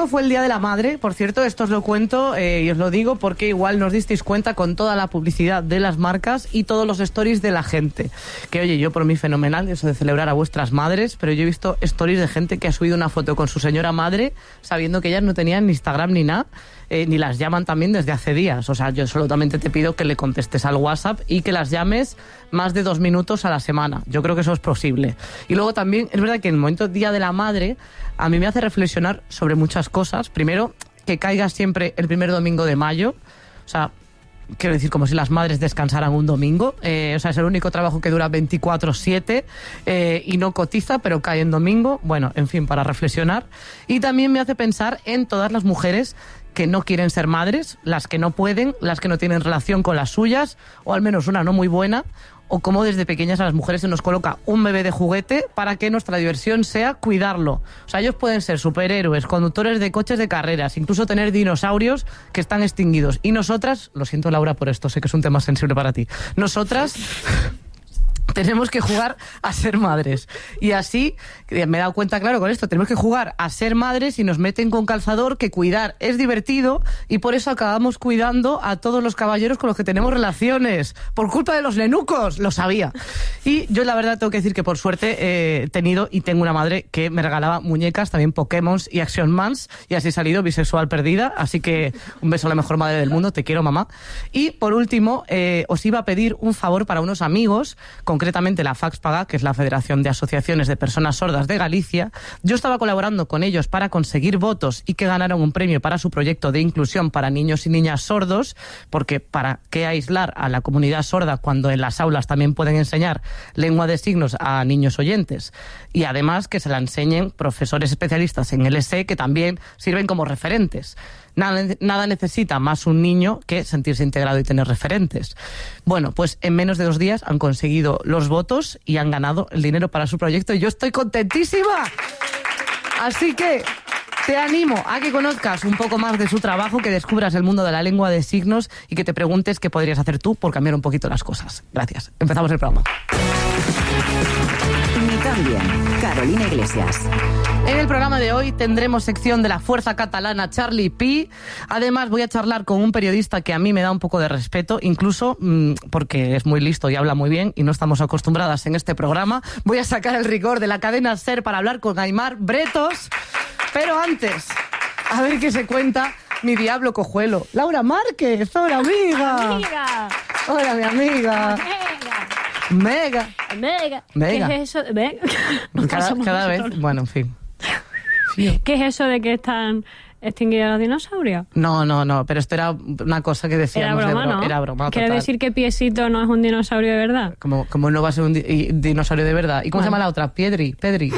domingo fue el Día de la Madre, por cierto, esto os lo cuento y os lo digo porque igual nos disteis cuenta con toda la publicidad de las marcas y todos los stories de la gente. Que oye, yo por mí fenomenal eso de celebrar a vuestras madres, pero yo he visto stories de gente que ha subido una foto con su señora madre sabiendo que ellas no tenían ni Instagram ni nada. Ni las llaman también desde hace días. O sea, yo solamente te pido que le contestes al WhatsApp y que las llames más de 2 minutos a la semana. Yo creo que eso es posible. Y luego también, es verdad que en el momento Día de la Madre, a mí me hace reflexionar sobre muchas cosas. Primero, que caiga siempre el primer domingo de mayo. O sea, quiero decir, como si las madres descansaran un domingo. O sea, es el único trabajo que dura 24/7 y no cotiza, pero cae en domingo. Bueno, en fin, para reflexionar. Y también me hace pensar en todas las mujeres que no quieren ser madres, las que no pueden, las que no tienen relación con las suyas, o al menos una no muy buena, o como desde pequeñas a las mujeres se nos coloca un bebé de juguete para que nuestra diversión sea cuidarlo. O sea, ellos pueden ser superhéroes, conductores de coches de carreras, incluso tener dinosaurios que están extinguidos. Y nosotras, lo siento Laura por esto, sé que es un tema sensible para ti, nosotras tenemos que jugar a ser madres. Y así, me he dado cuenta, claro, con esto, tenemos que jugar a ser madres y nos meten con calzador que cuidar es divertido y por eso acabamos cuidando a todos los caballeros con los que tenemos relaciones. Por culpa de los nenucos, lo sabía. Y yo la verdad tengo que decir que por suerte he tenido y tengo una madre que me regalaba muñecas, también Pokémon y Action Mans, y así he salido bisexual perdida. Así que un beso a la mejor madre del mundo, te quiero mamá. Y por último, os iba a pedir un favor para unos amigos, concretamente la FACSPAGA, que es la Federación de Asociaciones de Personas Sordas de Galicia. Yo estaba colaborando con ellos para conseguir votos y que ganaron un premio para su proyecto de inclusión para niños y niñas sordos, porque ¿para qué aislar a la comunidad sorda cuando en las aulas también pueden enseñar lengua de signos a niños oyentes? Y además que se la enseñen profesores especialistas en LSE que también sirven como referentes. Nada necesita más un niño que sentirse integrado y tener referentes. Bueno, pues en menos de 2 días han conseguido los votos y han ganado el dinero para su proyecto y yo estoy contentísima. Así que te animo a que conozcas un poco más de su trabajo, que descubras el mundo de la lengua de signos y que te preguntes qué podrías hacer tú por cambiar un poquito las cosas. Gracias. Empezamos el programa. Ni cambian. Carolina Iglesias. En el programa de hoy tendremos sección de la fuerza catalana Charlie Pi. Además voy a charlar con un periodista que a mí me da un poco de respeto, incluso porque es muy listo y habla muy bien y no estamos acostumbradas en este programa. Voy a sacar el rigor de la cadena SER para hablar con Aimar Bretos. Pero antes, a ver qué se cuenta mi diablo cojuelo. Laura Márquez, hola amiga. Amiga. Hola mi amiga. Mega. ¿Qué es eso? Cada vez, bueno, en fin. Sí. ¿Qué es eso de que están extinguidos los dinosaurios? No, pero esto era una cosa que decíamos. Era broma, ¿no? Era broma, ¿Quiere total. decir que Piesito no es un dinosaurio de verdad? Como no va a ser un dinosaurio de verdad. ¿Y cómo se llama la otra? Pedri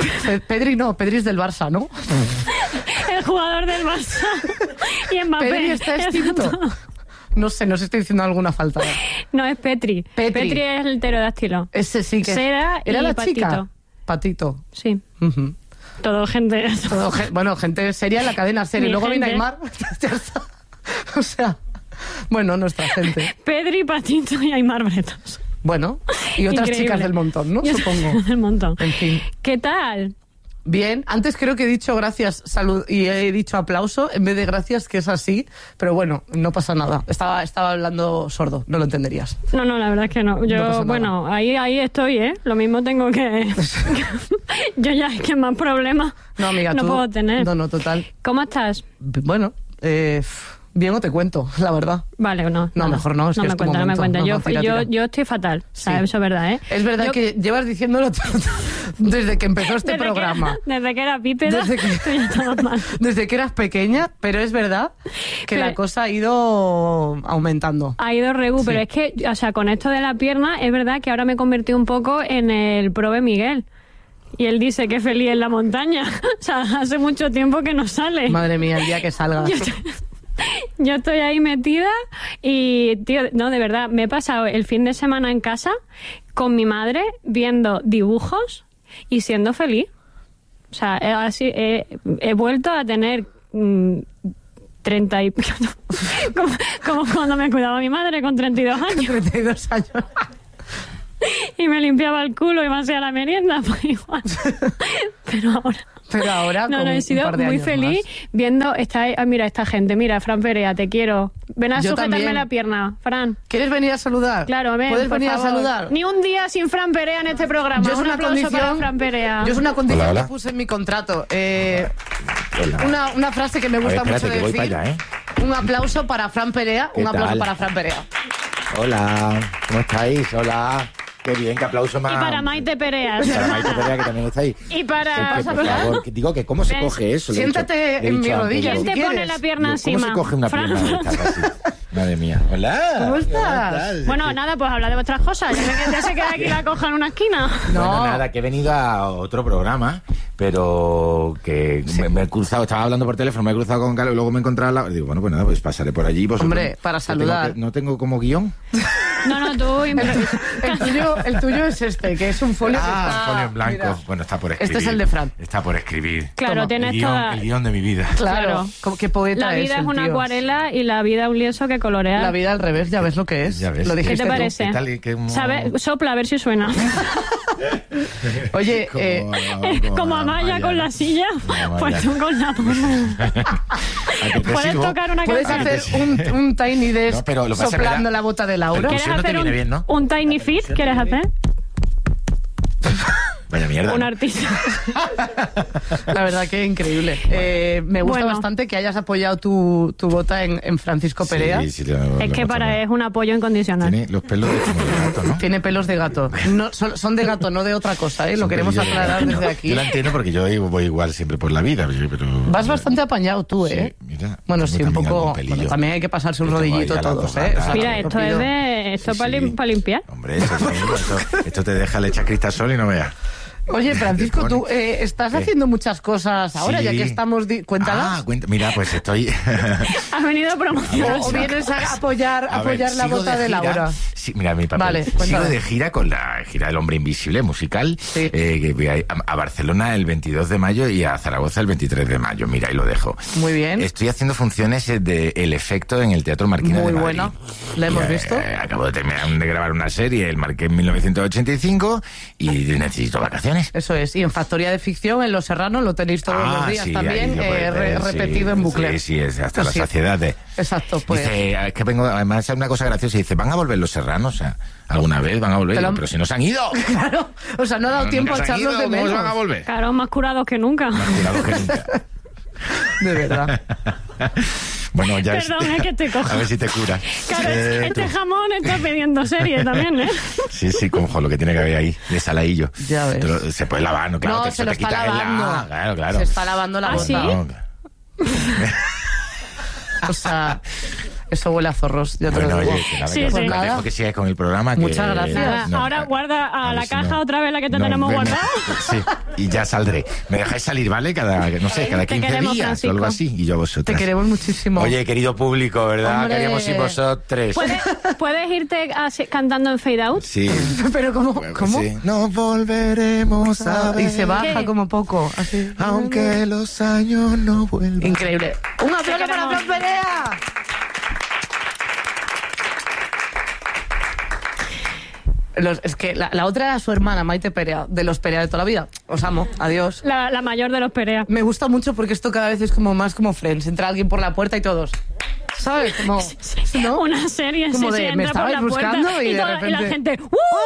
es del Barça, ¿no? El jugador del Barça. Y Mbappé. Pedri está extinto. No sé, no os estoy diciendo alguna falta. No, es Petri. Petri es el pterodáctilo. Ese sí que Sera era y la Patito. chica. Patito. Sí. Uh-huh. Todo gente. Bueno, gente seria en la cadena SER. Y luego viene Aimar. O sea, bueno, nuestra gente. Pedri, Patito y Aimar Bretos. Bueno, y otras Increíble. chicas del montón, ¿no? Supongo. Del montón. En fin. ¿Qué tal? Bien, antes creo que he dicho gracias, salud, y he dicho aplauso en vez de gracias, que es así, pero bueno, no pasa nada. Estaba hablando sordo, no lo entenderías. No, la verdad es que no. Yo, No pasa nada. bueno, ahí estoy, ¿eh? Lo mismo tengo que... Yo ya es que más problemas No, amiga, no tú... puedo tener. No, total. ¿Cómo estás? Bueno, bien o te cuento, la verdad. Vale, no. No, mejor no, es que es tu no me momento. cuenta. No, tira. Yo estoy fatal, ¿sabes? Sí. Eso es verdad, ¿eh? Es verdad que llevas diciéndolo desde que empezó este programa. Desde que era bípeda, Desde que- tú ya estabas mal. Desde que eras pequeña, pero es verdad que la cosa ha ido aumentando. Ha ido regu, Sí. pero es que, o sea, con esto de la pierna, es verdad que ahora me convertí un poco en el Prove Miguel. Y él dice que es feliz en la montaña. O sea, hace mucho tiempo que no sale. Madre mía, el día que salgas. Yo estoy ahí metida y, tío, no, de verdad, me he pasado el fin de semana en casa con mi madre viendo dibujos y siendo feliz. O sea, he vuelto a tener 30 y... como cuando me cuidaba mi madre con 32 años 32 años. y me limpiaba el culo y me hacía la merienda, pues igual. Pero ahora... Pero ahora No, con he un sido par de muy años feliz más. viendo... mira esta gente, mira, Fran Perea, te quiero. Ven a Yo sujetarme también. la pierna, Fran. ¿Quieres venir a saludar? Claro, ven, ¿Puedes por venir favor. a saludar? Ni un día sin Fran Perea en este programa. Yo es Un una aplauso condición, para Fran Perea. yo es una condición Hola, hola. que puse en mi contrato. Hola. Una frase que me A ver, gusta espérate, mucho que voy decir. para allá, ¿eh? Un aplauso para Fran Perea. ¿Qué Un aplauso tal? para Fran Perea. Hola, ¿cómo estáis? Hola. Qué bien, qué aplauso más. Y para Maite Perea. Para Maite Perea, que también está ahí. Y para... Por favor, que digo que cómo se Ven, coge eso. Le he siéntate dicho- le he en dicho mi antes, rodilla, digo, ¿Quién te si pone quieres. la pierna ¿Cómo encima? se coge una Fran. pierna de estas así? Madre mía. Hola. ¿Cómo estás? Bueno, nada, pues habla de vuestras cosas. Ya se queda aquí la coja en una esquina. No. Bueno, nada, que he venido a otro programa, pero que me he cruzado, estaba hablando por teléfono, me he cruzado con Carlos y luego me he encontrado digo, bueno, pues nada, pues pasaré por allí. Vosotros, Hombre, para que tengo saludar. no tengo como guión. No, tú... El tuyo es este, que es un folio que Ah, está... folio en blanco. mira. Bueno, está por escribir. Este es el de Fran. Está por escribir. Claro, Toma, tienes el guión, toda... el guión de mi vida. Claro, Claro. como qué poeta La es vida es el una tío. acuarela y la vida un lienzo que colorea. La vida al revés, ya ves lo que es. Ya ves. Lo ¿Qué ¿Qué dijiste te tú. parece? ¿Qué tal y qué- ¿Sabes? Sopla, a ver si suena. Oye, Como Amaya con la silla, pues tú con la mano. Puedes tocar una ¿puedes canción. hacer un Tiny Desk No, pero lo que pasa es que me soplando da- la bota de Laura? Percusión. ¿Quieres no te hacer viene bien, ¿no? un Tiny Fit? ¿Quieres hacer? Vaya mierda. Un ¿no? artista. La verdad que increíble. Me gusta Bueno. bastante que hayas apoyado tu bota en Francisco Perea. Sí, Es que para es un apoyo incondicional. Tiene los pelos de como de gato, ¿no? Tiene pelos de gato. No, son de gato, no de otra cosa, ¿eh? Lo Son queremos pelillos de aclarar gato. desde aquí. Yo la entiendo porque yo voy igual siempre por la vida, pero... Vas bastante apañado tú, ¿eh? Sí, mira, Bueno, tengo sí, un también poco... algún pelillo. Bueno, también hay que pasarse un Yo tengo rodillito ahí a las todos, dos ¿eh? gatas. Mira, te lo esto es pido. de... Esto Sí, para sí. limpiar. Hombre, esto te deja, le echas cristasol y no veas. Oye, Francisco, Te tú pone- estás ¿Qué? haciendo muchas cosas ahora, Sí. ya que estamos... Cuéntalas. Mira, pues estoy... Has venido a promocionar. O vienes a apoyar A ver, la sigo bota de gira. Laura. Sí, mira, mi papel. Vale, sigo cuéntame. de gira con la gira del Hombre Invisible musical. Sí. Que voy a Barcelona el 22 de mayo y a Zaragoza el 23 de mayo. Mira, ahí lo dejo. Muy bien. Estoy haciendo funciones de El Efecto en el Teatro Marquina Muy de Madrid. buena. ¿La hemos Y, visto? Acabo de terminar de grabar una serie, El Marqués en 1985, y necesito vacaciones. Eso es. Y en Factoría de Ficción, en Los Serranos, lo tenéis todos los días sí, también, ahí lo podéis ver, repetido sí. en bucle. Sí, sí, es hasta la Sí. saciedad de... Exacto, pues. Dice, es que vengo, además es una cosa graciosa, dice, ¿van a volver Los Serranos? O sea, ¿alguna vez van a volver? Te lo han- Pero si no se han ido. Claro, o sea, no ha dado tiempo a ¿No se han echarlos ido? de ¿Cómo se menos. van a volver? Claro, más curados que nunca. Más curados que nunca. De verdad. Bueno, ya Perdón, es que te cojo. A ver si te curas. Claro, este jamón está pidiendo serie también, ¿eh? Sí, sí, como lo que tiene que haber ahí, de saladillo. Ya ves. Pero se puede lavar, ¿no? Claro, No, te, se lo te está quitas el lavando. la- Claro, claro. Se está lavando la ¿Ah, bota. sí? No, O sea, eso huele a zorros, ya te bueno, lo digo. oye, que nada, Sí, que sí. te Nada. dejo que sigas con el programa. Muchas que, gracias. Nada, no, ahora guarda a ver la si caja otra vez la que te no, tenemos ven- guardada. Sí, y ya saldré. Me dejáis salir, ¿vale? Cada, no sé, cada Te 15 queremos, días Francisco. o algo así. Y yo a vosotras. Te queremos muchísimo. Oye, querido público, ¿verdad? Hombre. Queríamos ir vosotros. ¿Puedes irte cantando en fade out? Sí. Pero ¿cómo? ¿Cómo? Sí. Nos volveremos a ver. Y se baja ¿Qué? como poco, así. Aunque los años no vuelvan. Increíble. Un aplauso para queremos. Fran Perea. Es que la otra era su hermana, Maite Perea, de los Perea de toda la vida. Os amo, adiós. La mayor de los Perea. Me gusta mucho porque esto cada vez es como más como Friends. Entra alguien por la puerta y todos. ¿Sabes? Como, ¿no? Una serie, Como sí, de, sí, me entra por la estabais puerta buscando y de y la repente- gente...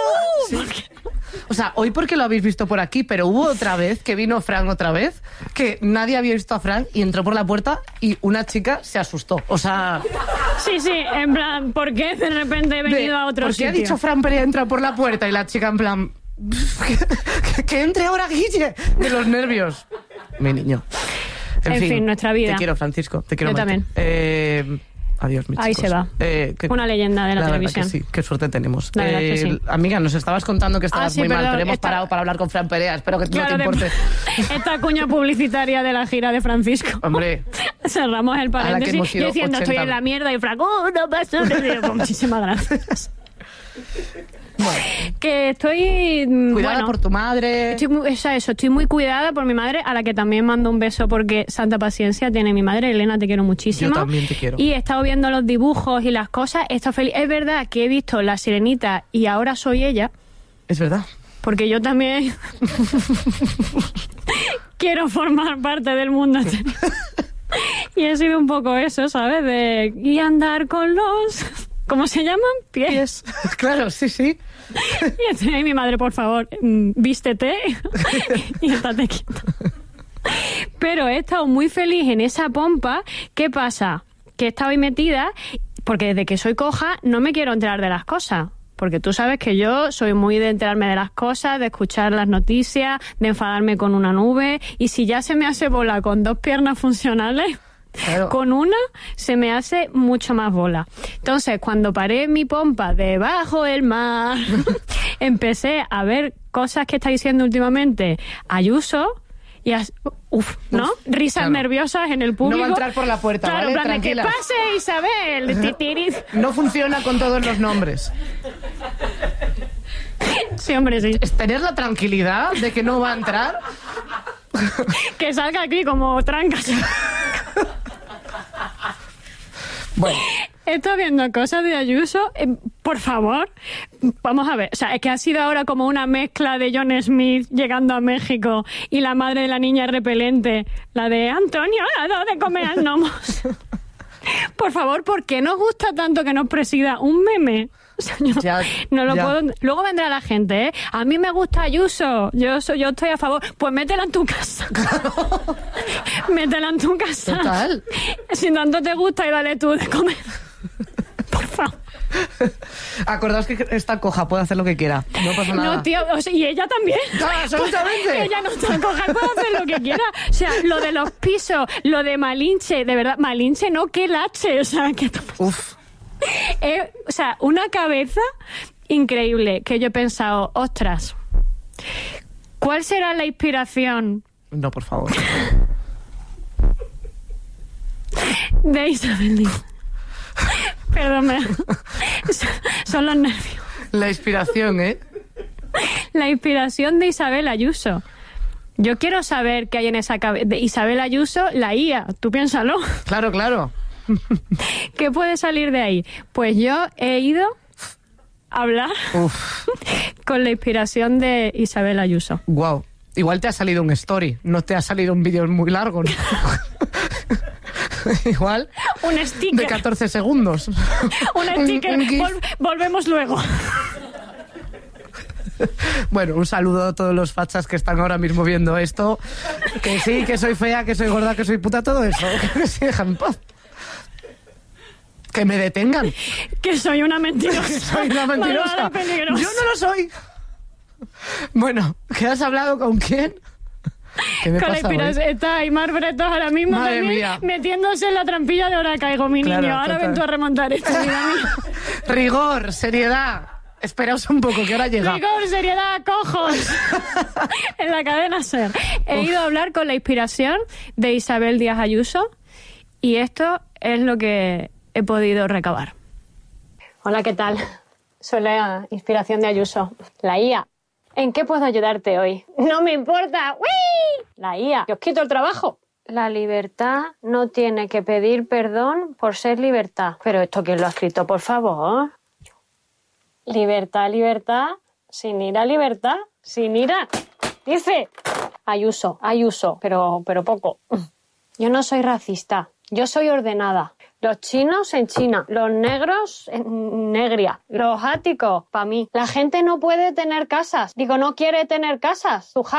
O sea, hoy porque lo habéis visto por aquí, pero hubo otra vez que vino Fran otra vez, que nadie había visto a Fran y entró por la puerta y una chica se asustó. O sea, Sí, sí, en plan, ¿por qué de repente he venido a otro ¿por qué sitio? ha dicho Fran Perea entra por la puerta y la chica en plan... que entre ahora, Guille, de los nervios. Mi niño. En fin, nuestra vida. Te quiero, Francisco. Te quiero, Yo Maite. también. Adiós, mis Ahí chicos. se va. Una leyenda de la verdad televisión. que sí, qué suerte tenemos. La verdad que sí. Amiga, nos estabas contando que estabas sí, muy mal, perdón, pero hemos esta- parado para hablar con Fran Perea. Espero que Claro, no te importe. esta cuña publicitaria de la gira de Francisco. Hombre, Cerramos el que paréntesis hemos ido diciendo 80. estoy en la mierda y Franco, no pasó. Le digo, pues, muchísimas gracias. bueno, Que estoy... cuidada bueno, por tu madre. estoy muy cuidada por mi madre, a la que también mando un beso porque santa paciencia tiene mi madre. Elena, te quiero muchísimo. Yo también te quiero. Y he estado viendo los dibujos y las cosas. Estoy feliz. Es verdad que he visto La Sirenita y ahora soy ella, Es verdad. porque yo también... quiero formar parte del mundo. Y he sido un poco eso, ¿sabes? Y andar con los... ¿Cómo se llaman? Pies. Claro, sí, sí. Y estoy ahí, mi madre, por favor, vístete y estate quieto. Pero he estado muy feliz en esa pompa. ¿Qué pasa? Que he estado ahí metida porque desde que soy coja no me quiero enterar de las cosas. Porque tú sabes que yo soy muy de enterarme de las cosas, de escuchar las noticias, de enfadarme con una nube. Y si ya se me hace bola con 2 piernas funcionales... Claro. Con una se me hace mucho más bola. Entonces, cuando paré mi pompa debajo del mar, empecé a ver cosas que está diciendo últimamente Ayuso y ¿no? Risas claro. nerviosas en el público. No va a entrar por la puerta, claro, ¿vale? Tranquila. Que pase Isabel. No funciona con todos los nombres. Sí, hombre, sí. Es tener la tranquilidad de que no va a entrar. Que salga aquí como trancas. Bueno. Estoy viendo cosas de Ayuso. Por favor, vamos a ver. O sea, es que ha sido ahora como una mezcla de John Smith llegando a México y la madre de la niña repelente, la de Antonio, ha dado de comer al gnomos. Por favor, ¿por qué nos gusta tanto que nos presida un meme? O sea, yo no lo puedo. Luego vendrá la gente, ¿eh? A mí me gusta Ayuso. Yo estoy a favor. Pues métela en tu casa. Claro. Métela en tu casa. Total. Si tanto te gusta, y dale tú de comer. Por favor. Acordaos que esta coja puede hacer lo que quiera. No pasa nada. No, tío, o sea, y ella también. ¡Ah, absolutamente! Ella no está coja, puede hacer lo que quiera. O sea, lo de los pisos, lo de Malinche, de verdad, Malinche no, que lache. O sea, que... Uf. O sea, una cabeza increíble que yo he pensado, ostras, ¿cuál será la inspiración? No, por favor. De Isabel Díaz. Perdón, son los nervios. La inspiración, ¿eh? La inspiración de Isabel Ayuso. Yo quiero saber qué hay en esa cabeza. De Isabel Ayuso, la IA. Tú piénsalo. Claro, claro. ¿Qué puede salir de ahí? Pues yo he ido a hablar con la inspiración de Isabel Ayuso. Wow. Igual te ha salido un story, no te ha salido un vídeo muy largo, ¿no? Igual. Un sticker. De 14 segundos. Un sticker. Volvemos luego. Bueno, un saludo a todos los fachas que están ahora mismo viendo esto. Que sí, que soy fea, que soy gorda, que soy puta, todo eso. Que sí, déjame en paz. Que me detengan. Que soy una mentirosa. Que soy una mentirosa. Yo no lo soy. Bueno, ¿qué has hablado con quién? ¿Qué me con pasa la hoy? Está Aymar Bretos ahora mismo Madre también mía. metiéndose en la trampilla de ahora caigo, mi Claro, niño. Ahora total. ven tú a remontar esto, vida mía. Rigor, seriedad. Esperaos un poco, que ahora llega. Rigor, seriedad, cojos. En la cadena SER. He ido a hablar con la inspiración de Isabel Díaz Ayuso y esto es lo que he podido recabar. Hola, ¿qué tal? Soy la inspiración de Ayuso, la IA. ¿En qué puedo ayudarte hoy? No me importa. ¡Uy! La IA. Que os quito el trabajo. La libertad no tiene que pedir perdón por ser libertad. Pero esto, ¿quién lo ha escrito, por favor? Libertad, libertad, sin ira, libertad, sin ira. Dice Ayuso, pero poco. Yo no soy racista, yo soy ordenada. Los chinos en China, los negros en Negria, los áticos, para mí. La gente no puede tener casas. Digo, no quiere tener casas. Tu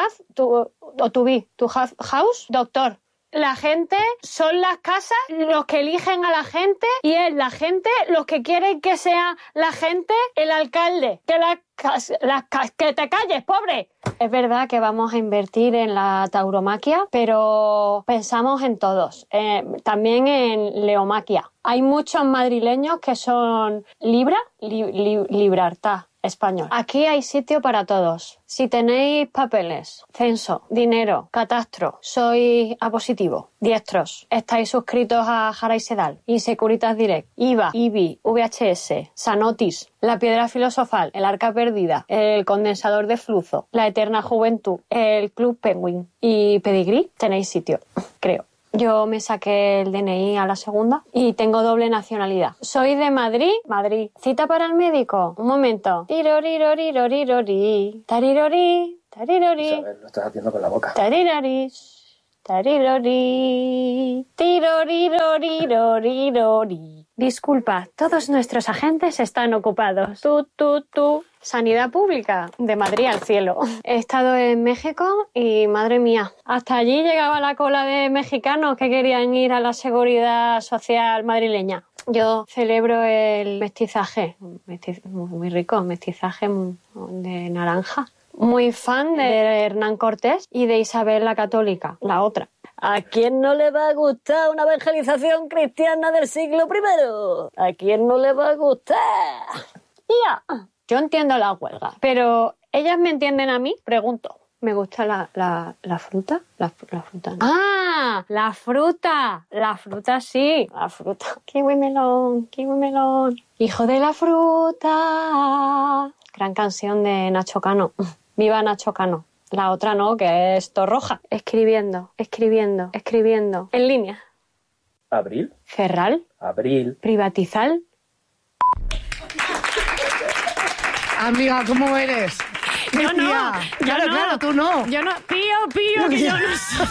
house, doctor. La gente son las casas los que eligen a la gente y es la gente los que quieren que sea la gente el alcalde. Que te calles, pobre. Es verdad que vamos a invertir en la tauromaquia, pero pensamos en todos. También en leomaquia. Hay muchos madrileños que son Libertad español. Aquí hay sitio para todos. Si tenéis papeles, censo, dinero, catastro, sois A positivo, diestros, estáis suscritos a Jara y Sedal, Insecuritas Direct, IVA, IBI, VHS, Sanotis, La Piedra Filosofal, El Arca Perdida, El Condensador de Flujo, La Eterna Juventud, el Club Penguin y Pedigrí, tenéis sitio, creo. Yo me saqué el DNI a la segunda y tengo doble nacionalidad. Soy de Madrid. Madrid. ¿Cita para el médico? Un momento. Tirorirorirorirori. Tarirori. Tarirori. Isabel, lo estás haciendo con la boca. Tariraris. Tarirori. Tirorirorirori. Disculpa, todos nuestros agentes están ocupados. Tú. Sanidad Pública, de Madrid al cielo. He estado en México y, madre mía, hasta allí llegaba la cola de mexicanos que querían ir a la seguridad social madrileña. Yo celebro el mestizaje, muy rico, mestizaje de naranja. Muy fan de Hernán Cortés y de Isabel la Católica, la otra. ¿A quién no le va a gustar una evangelización cristiana del siglo I? ¿A quién no le va a gustar? Ya. Yo entiendo la huelga, pero ¿ellas me entienden a mí? Pregunto. ¿Me gusta la fruta? La fruta. ¡Ah! La fruta. La fruta sí. La fruta. Kiwi melón. Hijo de la fruta. Gran canción de Nacho Cano. Viva Nacho Cano. La otra no, que es Torroja. Escribiendo. En línea. ¿Abril? Ferral. Abril. Privatizar. Amiga, ¿cómo eres? Yo no. Claro, tú no. Yo no. Pío, que yo no sé.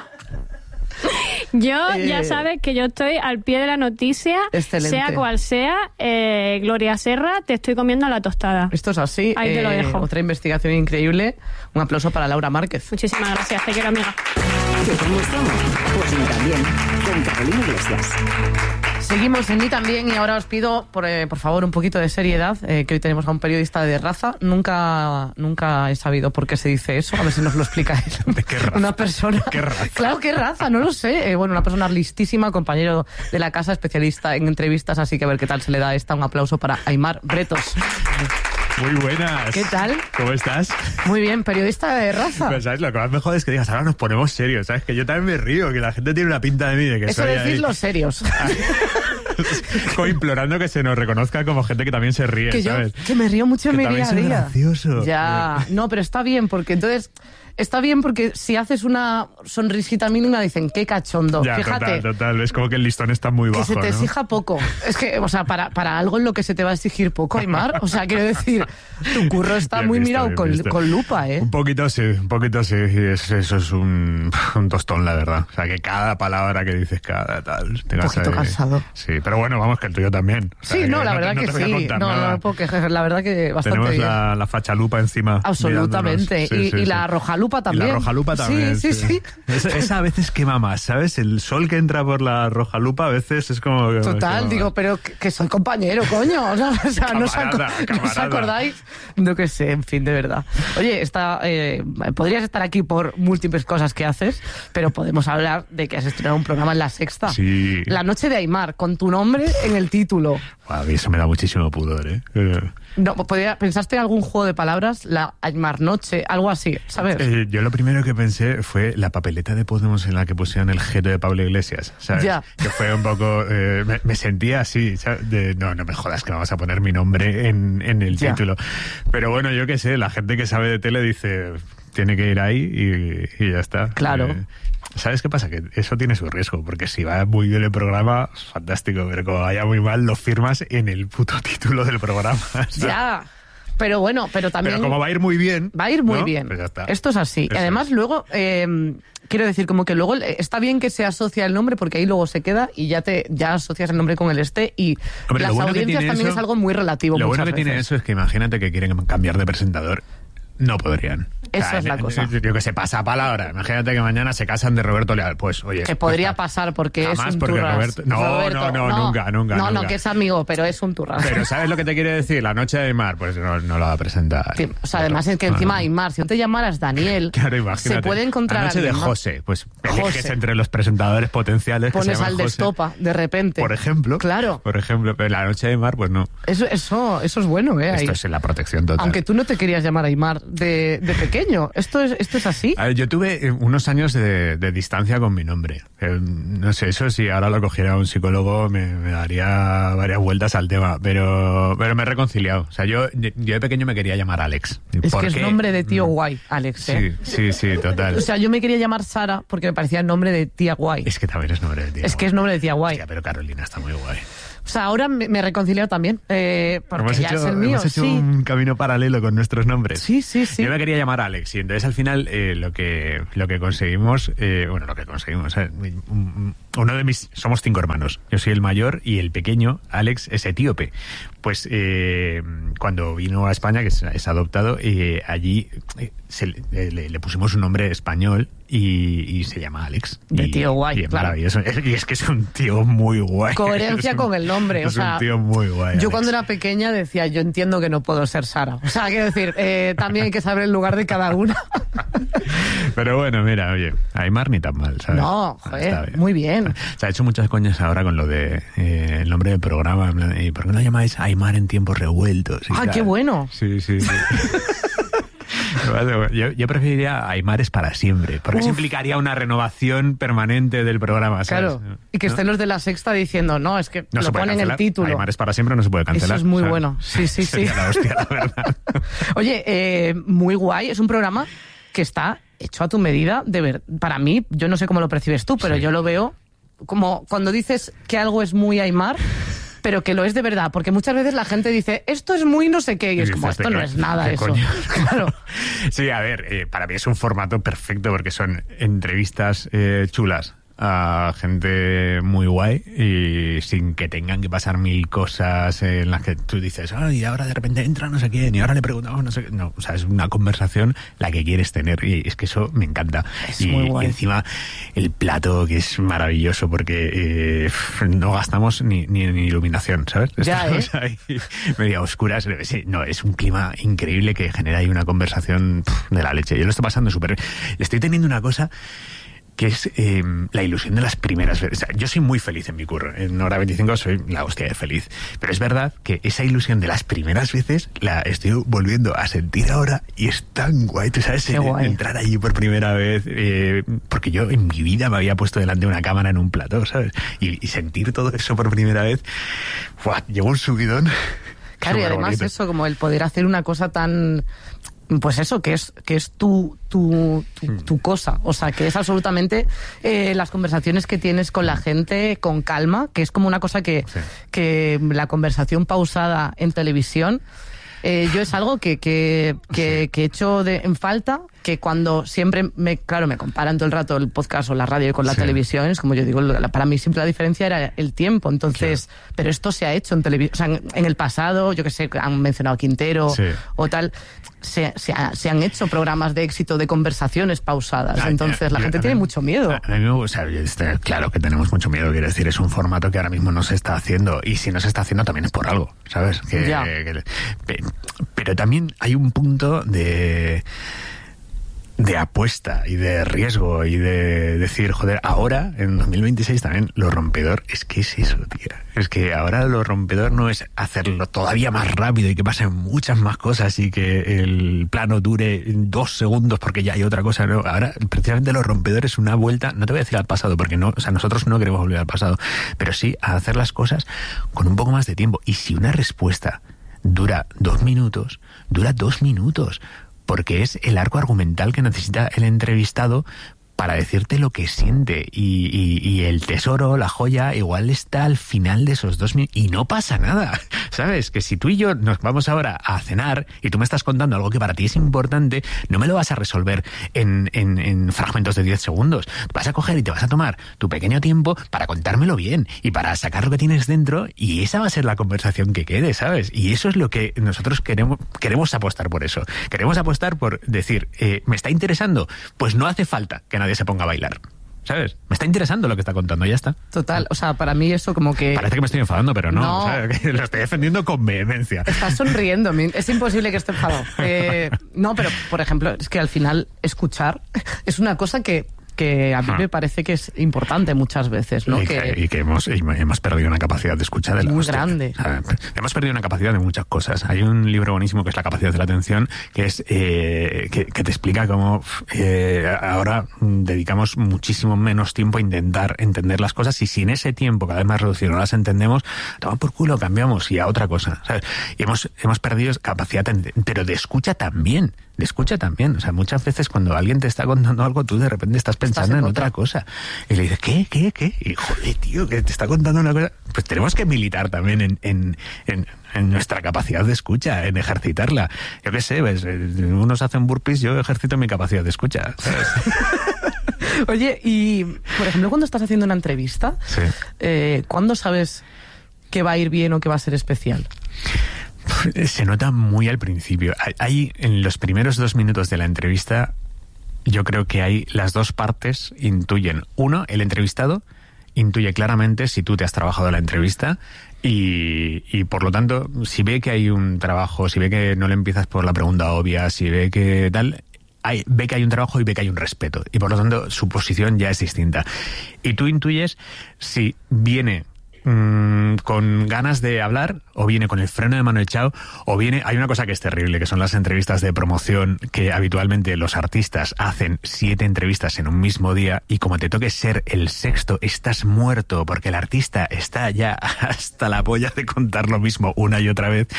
Yo, ya sabes que yo estoy al pie de la noticia, Excelente. sea cual sea. Gloria Serra, te estoy comiendo la tostada. Esto es así. Ahí te lo dejo. Otra investigación increíble. Un aplauso para Laura Márquez. Muchísimas gracias, te quiero, amiga. ¿Que cómo estamos? Pues ni también, con Carolina Iglesias. Seguimos en Ni También y ahora os pido, por favor, un poquito de seriedad, que hoy tenemos a un periodista de raza. Nunca he sabido por qué se dice eso. A ver si nos lo explicáis. ¿De qué raza? Una persona... ¿Qué raza? Claro, ¿qué raza? No lo sé. Bueno, una persona listísima, compañero de la casa, especialista en entrevistas, así que a ver qué tal se le da esta. Un aplauso para Aimar Bretos. Muy buenas. ¿Qué tal? ¿Cómo estás? Muy bien, periodista de raza. Pues, ¿sabes? Lo que más me jode es que digas, ahora nos ponemos serios, ¿sabes? Que yo también me río, que la gente tiene una pinta de mí de que Eso soy decís ahí. los serios. Como implorando que se nos reconozca como gente que también se ríe, Que yo ¿sabes? que me río mucho en Que mi día a también soy día. gracioso. Ya, no, pero está bien, porque entonces... Está bien porque si haces una sonrisita mínima dicen, qué cachondo. Ya, Fíjate, total. Es como que el listón está muy que bajo, se te ¿no? exija poco. Es que, o sea, para algo en lo que se te va a exigir poco, Aimar, o sea, quiero decir, tu curro está Bien muy visto, mirado bien visto. con lupa, ¿eh? Un poquito sí. Y eso es un tostón, la verdad. O sea, que cada palabra que dices, cada tal... Un poquito cansado. Sí, pero bueno, vamos, que el tuyo también. O sea, Sí, no, que la te- verdad no que te voy a sí. contar No, nada. no, porque la verdad que bastante Tenemos bien. la fachalupa encima. Absolutamente. mirándonos. Sí, y sí. la rojalupa también. Y la rojalupa también. Sí. Esa a veces quema más, ¿sabes? El sol que entra por la rojalupa a veces es como... Total, como- digo, pero que soy compañero, coño. O sea, ¿no os Camarada. acordáis? No que sé, en fin, de verdad. Oye, podrías estar aquí por múltiples cosas que haces, pero podemos hablar de que has estrenado un programa en La Sexta. Sí. La Noche de Aimar, con tu nombre en el título. A mí eso me da muchísimo pudor, ¿eh? No, ¿pensaste en algún juego de palabras? La Aimar Noche, algo así, ¿sabes? Yo lo primero que pensé fue la papeleta de Podemos en la que pusieron el jeto de Pablo Iglesias, ¿sabes? Ya. Que fue un poco... me sentía así, ¿sabes? No me jodas que vamos a poner mi nombre en el Ya. título. Pero bueno, yo qué sé, la gente que sabe de tele dice, tiene que ir ahí y ya está. Claro. ¿Sabes qué pasa? Que eso tiene su riesgo, porque si va muy bien el programa, fantástico, pero como vaya muy mal, lo firmas en el puto título del programa. ¿sabes? Ya. Pero bueno, pero también... Pero como va a ir muy bien... Va a ir muy ¿no? bien. Pues ya está. Esto es así. Eso Y además es. luego, quiero decir, como que luego está bien que se asocia el nombre porque ahí luego se queda y ya asocias el nombre con el y Hombre, las lo bueno que audiencias tiene también eso- es algo muy relativo Lo bueno muchas que tiene veces. eso es que imagínate que quieren cambiar de presentador. No podrían. Esa es la cosa. Yo que sé, pasa palabra. Imagínate que mañana se casan de Roberto Leal. Pues, oye. Que podría pues, pasar porque jamás, es un porque turras. Roberto- No, nunca. No, que es amigo, pero es un turras. Pero ¿sabes lo que te quiere decir? La noche de Aimar, pues no la va a presentar. Sí, o sea, además es que encima Aimar, si no te llamaras Daniel, Claro, imagínate. se puede encontrar La noche de alguien más. José. Pues eliges José. entre los presentadores potenciales que se Pones llaman al de José. Estopa, de repente. Por ejemplo. Claro. Por ejemplo. Pero la noche de Aimar, pues no. Eso es bueno, ahí. Esto es en la protección total. Aunque tú no te querías llamar Aimar de pequeño. ¿Esto es así? A ver, yo tuve unos años de distancia con mi nombre. No sé, eso si ahora lo cogiera un psicólogo me daría varias vueltas al tema, pero me he reconciliado. O sea, yo de pequeño me quería llamar Alex. Es ¿Por que es qué? nombre de tío guay, Alex, ¿eh? Sí, total. O sea, yo me quería llamar Sara porque me parecía el nombre de tía guay. Es que también es nombre de tío. Es que es nombre de tía guay. Hostia, pero Carolina está muy guay. O sea, ahora me he reconciliado también, porque ya es el mío. Hemos hecho un camino paralelo con nuestros nombres. Sí. Yo me quería llamar Alex y entonces al final lo que conseguimos, somos 5 hermanos. Yo soy el mayor y el pequeño, Alex, es etíope. Pues cuando vino a España, que es adoptado, allí le pusimos un nombre español y se llama Alex. De tío guay, y claro. Maravilloso. Y es que es un tío muy guay. Coherencia con el nombre. Es un tío muy guay. Yo Alex. cuando era pequeña decía, yo entiendo que no puedo ser Sara. O sea, quiero decir, también hay que saber el lugar de cada una. Pero bueno, mira, oye, Aimar ni tan mal, ¿sabes? No, joder, muy bien. Se ha hecho muchas coñas ahora con lo de el nombre del programa. ¿Y por qué no llamáis Aimar en tiempos revueltos? Qué bueno. Sí. Yo preferiría Aimares para siempre, porque eso implicaría una renovación permanente del programa, ¿sabes? Claro, y que estén los de La Sexta diciendo, no, es que no lo ponen en el título. Aimares para siempre no se puede cancelar. Eso es muy ¿sabes? bueno, sí. Sería la hostia, la verdad. Oye, muy guay, es un programa que está hecho a tu medida, para mí, yo no sé cómo lo percibes tú, pero yo lo veo como cuando dices que algo es muy Aimar, pero que lo es de verdad, porque muchas veces la gente dice, esto es muy no sé qué, y es como, esto no es nada eso. Claro. Sí, a ver, para mí es un formato perfecto porque son entrevistas chulas a gente muy guay y sin que tengan que pasar 1000 cosas en las que tú dices, y ahora de repente entra no sé quién y ahora le preguntamos no sé qué. No, o sea, es una conversación la que quieres tener y es que eso me encanta. Es muy guay. Y encima el plato que es maravilloso porque no gastamos ni iluminación, ¿sabes? Ya, Estamos ahí media oscuras. Sí, no, es un clima increíble que genera ahí una conversación de la leche. Yo lo estoy pasando súper bien. Estoy teniendo una cosa que es la ilusión de las primeras veces. O sea, yo soy muy feliz en mi curro. En Hora 25 soy la hostia de feliz. Pero es verdad que esa ilusión de las primeras veces la estoy volviendo a sentir ahora y es tan guay. ¿Tú sabes? Entrar allí por primera vez. Porque yo en mi vida me había puesto delante de una cámara en un plató, ¿sabes? Y sentir todo eso por primera vez, llegó un subidón. Claro, y además bonito. Eso, como el poder hacer una cosa tan... Pues eso, que es tu cosa. O sea, que es absolutamente las conversaciones que tienes con la gente con calma, que es como una cosa que la conversación pausada en televisión, yo es algo que he hecho en falta, que cuando siempre me comparan todo el rato el podcast o la radio con la televisión, es como yo digo, para mí siempre la diferencia era el tiempo. Entonces, pero esto se ha hecho en televisión, o sea, en el pasado, yo que sé, han mencionado a Quintero o tal. Se han hecho programas de éxito de conversaciones pausadas. Entonces la gente tiene mucho miedo. A mí está claro que tenemos mucho miedo, quiero decir, es un formato que ahora mismo no se está haciendo y si no se está haciendo también es por algo, ¿sabes? Pero también hay un punto de apuesta y de riesgo y de decir, joder, ahora, en 2026 también, lo rompedor es que es eso, tío. Es que ahora lo rompedor no es hacerlo todavía más rápido y que pasen muchas más cosas y que el plano dure 2 segundos porque ya hay otra cosa, ¿no? Ahora, precisamente lo rompedor es una vuelta, no te voy a decir al pasado, porque no, o sea, nosotros no queremos volver al pasado, pero sí a hacer las cosas con un poco más de tiempo. Y si una respuesta dura 2 minutos, dura 2 minutos. Porque es el arco argumental que necesita el entrevistado para decirte lo que siente. Y el tesoro, la joya, igual está al final de esos 2 minutos. Y no pasa nada, ¿sabes? Que si tú y yo nos vamos ahora a cenar y tú me estás contando algo que para ti es importante, no me lo vas a resolver en fragmentos de 10 segundos. Vas a coger y te vas a tomar tu pequeño tiempo para contármelo bien y para sacar lo que tienes dentro, y esa va a ser la conversación que quede, ¿sabes? Y eso es lo que nosotros queremos apostar por eso. Queremos apostar por decir, ¿me está interesando? Pues no hace falta que nadie se ponga a bailar, ¿sabes? Me está interesando lo que está contando, ya está. Total, o sea, para mí eso como que... Parece que me estoy enfadando, pero no. ¿Sabes? Lo estoy defendiendo con vehemencia. Estás sonriendo, es imposible que esté enfadado. No, pero, por ejemplo, es que al final escuchar es una cosa que a mí me parece que es importante muchas veces, ¿no? Y que hemos perdido una capacidad de escuchar de la muy hostia. Grande. Hemos perdido una capacidad de muchas cosas. Hay un libro buenísimo que es La capacidad de la atención, que es que te explica cómo ahora dedicamos muchísimo menos tiempo a intentar entender las cosas, y si en ese tiempo cada vez más reducido no las entendemos, toma por culo, cambiamos y a otra cosa, ¿sabes? Y hemos perdido capacidad, pero de escucha también. de escucha también. O sea, muchas veces cuando alguien te está contando algo, tú de repente estás pensando en otra cosa. Y le dices, ¿qué? Y joder, tío, que te está contando una cosa. Pues tenemos que militar también en nuestra capacidad de escucha, en ejercitarla. Yo qué sé, pues, unos hacen burpees, yo ejercito mi capacidad de escucha, ¿sabes? Oye, y por ejemplo, cuando estás haciendo una entrevista, Sí. ¿cuándo sabes que va a ir bien o que va a ser especial? Se nota muy al principio. Hay en los primeros 2 minutos de la entrevista, yo creo que hay las dos partes intuyen. Uno, el entrevistado intuye claramente si tú te has trabajado la entrevista y por lo tanto, si ve que hay un trabajo, si ve que no le empiezas por la pregunta obvia, si ve que tal, ve que hay un trabajo y ve que hay un respeto. Y por lo tanto, su posición ya es distinta. Y tú intuyes si viene con ganas de hablar, o viene con el freno de mano echado, o viene... Hay una cosa que es terrible, que son las entrevistas de promoción, que habitualmente los artistas hacen 7 entrevistas en un mismo día, y como te toque ser el sexto, estás muerto, porque el artista está ya hasta la polla de contar lo mismo una y otra vez,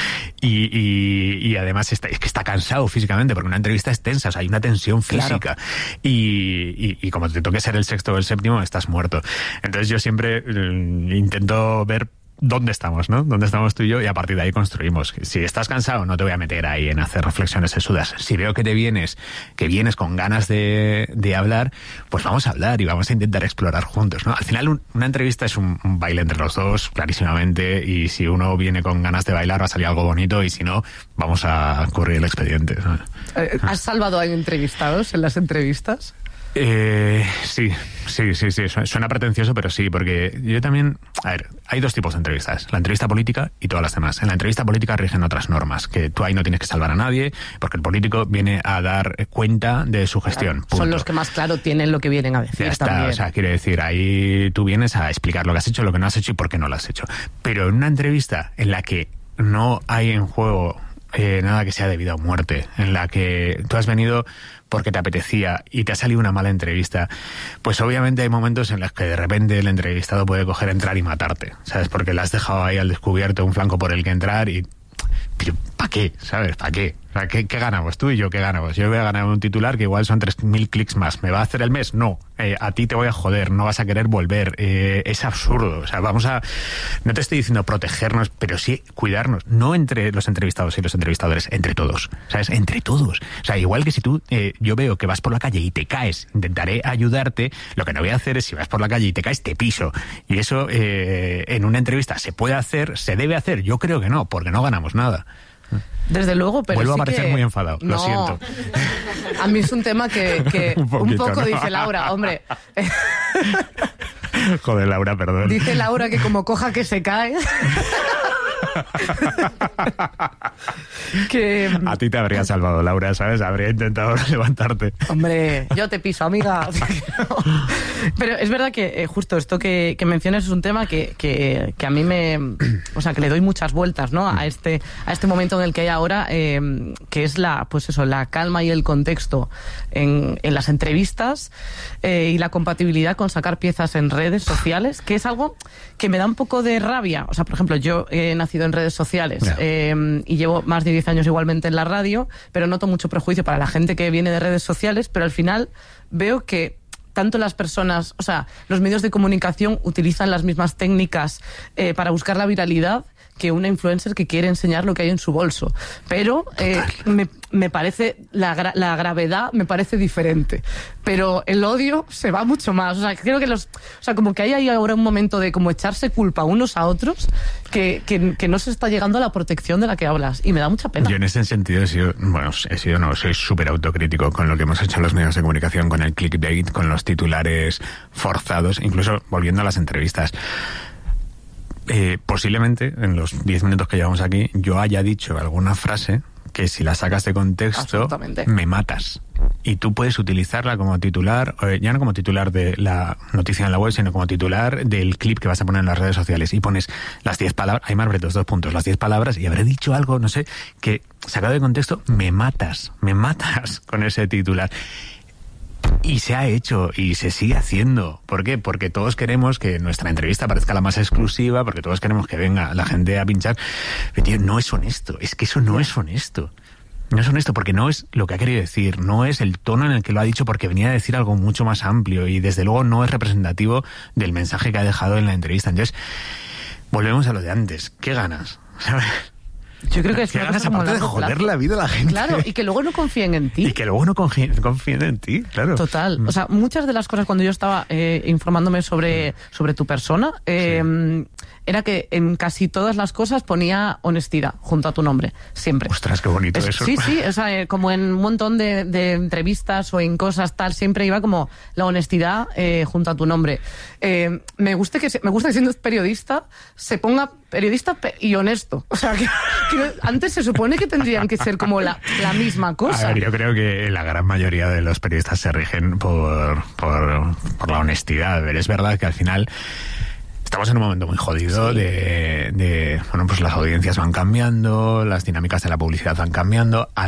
y además es que está cansado físicamente, porque una entrevista es tensa, o sea, hay una tensión física, claro. Y como te toque ser el sexto o el séptimo, estás muerto. Entonces yo siempre intento ver dónde estamos, ¿no? Dónde estamos tú y yo, y a partir de ahí construimos. Si estás cansado, no te voy a meter ahí en hacer reflexiones sesudas. Si veo que vienes con ganas de hablar, pues vamos a hablar y vamos a intentar explorar juntos, ¿no? Al final una entrevista es un baile entre los dos, clarísimamente, y si uno viene con ganas de bailar va a salir algo bonito, y si no, vamos a correr el expediente, ¿no? ¿Has salvado a entrevistados en las entrevistas? Sí. Suena pretencioso, pero sí, porque yo también... A ver, hay 2 tipos de entrevistas. La entrevista política y todas las demás. En la entrevista política rigen otras normas, que tú ahí no tienes que salvar a nadie, porque el político viene a dar cuenta de su gestión. Claro, son los que más claro tienen lo que vienen a decir. Ya está, también. O sea, quiere decir, ahí tú vienes a explicar lo que has hecho, lo que no has hecho y por qué no lo has hecho. Pero en una entrevista en la que no hay en juego nada que sea de vida o muerte, en la que tú has venido porque te apetecía y te ha salido una mala entrevista, pues obviamente hay momentos en los que de repente el entrevistado puede coger, entrar y matarte, ¿sabes? Porque le has dejado ahí al descubierto un flanco por el que entrar y... ¿Pero para qué? ¿Sabes? ¿Para qué? O sea, ¿qué ganamos? Tú y yo, ¿qué ganamos? Yo voy a ganar un titular que igual son 3.000 clics más. ¿Me va a hacer el mes? No. A ti te voy a joder, no vas a querer volver. Es absurdo. O sea, no te estoy diciendo protegernos, pero sí cuidarnos. No entre los entrevistados y los entrevistadores, entre todos. ¿Sabes? Entre todos. O sea, igual que si tú, yo veo que vas por la calle y te caes, intentaré ayudarte. Lo que no voy a hacer es, si vas por la calle y te caes, te piso. Y eso, en una entrevista, ¿se puede hacer? ¿Se debe hacer? Yo creo que no, porque no ganamos nada. Desde luego, pero vuelvo sí a parecer que... muy enfadado, no, lo siento. A mí es un tema que un poco, ¿no? Dice Laura, hombre. Joder, Laura, perdón. Dice Laura que como coja que se cae. Que... A ti te habría salvado, Laura, ¿sabes? Habría intentado levantarte. Hombre, yo te piso, amiga. Pero es verdad que justo esto que mencionas es un tema que a mí o sea, que le doy muchas vueltas, ¿no? A este momento en el que hay ahora, que es la calma y el contexto en las entrevistas, y la compatibilidad con sacar piezas en redes sociales, que es algo que me da un poco de rabia. O sea, por ejemplo, yo he nacido en redes sociales, y llevo más de 10 años igualmente en la radio, pero noto mucho prejuicio para la gente que viene de redes sociales, pero al final veo que tanto las personas, o sea, los medios de comunicación utilizan las mismas técnicas para buscar la viralidad que una influencer que quiere enseñar lo que hay en su bolso. Pero me parece, la gravedad me parece diferente. Pero el odio se va mucho más. O sea, creo que como que hay ahora un momento de como echarse culpa unos a otros que no se está llegando a la protección de la que hablas. Y me da mucha pena. Yo en ese sentido soy súper autocrítico con lo que hemos hecho en los medios de comunicación, con el clickbait, con los titulares forzados, incluso volviendo a las entrevistas. Posiblemente en los 10 minutos que llevamos aquí yo haya dicho alguna frase que si la sacas de contexto me matas, y tú puedes utilizarla como titular, ya no como titular de la noticia en la web, sino como titular del clip que vas a poner en las redes sociales, y pones las 10 palabras, hay más bretos, 2 puntos, las 10 palabras, y habré dicho algo, no sé, que sacado de contexto me matas con ese titular. Y se ha hecho y se sigue haciendo. ¿Por qué? Porque todos queremos que nuestra entrevista parezca la más exclusiva, porque todos queremos que venga la gente a pinchar. Pero, tío, no es honesto. Es que eso no es honesto. No es honesto porque no es lo que ha querido decir, no es el tono en el que lo ha dicho, porque venía a decir algo mucho más amplio y desde luego no es representativo del mensaje que ha dejado en la entrevista. Entonces, volvemos a lo de antes. ¿Qué ganas? ¿Sabes? Yo creo que es ¿Qué una ganas cosa como aparte de largo joder plazo. la vida a la gente? Claro, y que luego no confíen en ti. Y que luego no confíen en ti, claro. Total. O sea, muchas de las cosas cuando yo estaba informándome sobre tu persona, era que en casi todas las cosas ponía honestidad junto a tu nombre, siempre. Ostras, qué bonito eso. Sí, o sea, como en un montón de entrevistas o en cosas tal, siempre iba como la honestidad junto a tu nombre. Me gusta que siendo periodista se ponga periodista y honesto. O sea, que antes se supone que tendrían que ser como la misma cosa. A ver, yo creo que la gran mayoría de los periodistas se rigen por la honestidad. A ver, es verdad que al final estamos en un momento muy jodido de bueno, pues las audiencias van cambiando, las dinámicas de la publicidad van cambiando.